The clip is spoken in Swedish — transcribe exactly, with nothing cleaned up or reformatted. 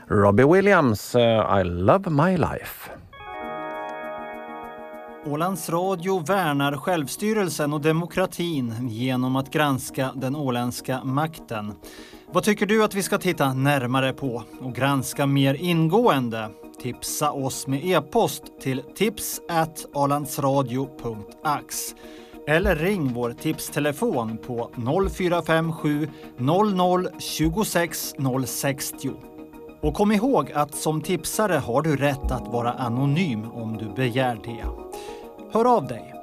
Robbie Williams, uh, I Love My Life. Ålands Radio värnar självstyrelsen och demokratin genom att granska den åländska makten. Vad tycker du att vi ska titta närmare på och granska mer ingående? Tipsa oss med e-post till tips at ålandsradio punkt ax eller ring vår tipstelefon på noll fyra fem sju noll noll tjugosex noll sextio. Och kom ihåg att som tipsare har du rätt att vara anonym om du begär det. Hör av dig.